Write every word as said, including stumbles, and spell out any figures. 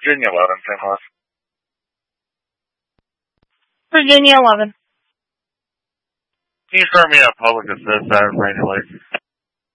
Virginia eleven, Saint Louis. Virginia eleven. Can you start me a public assist out of Rainy Lake?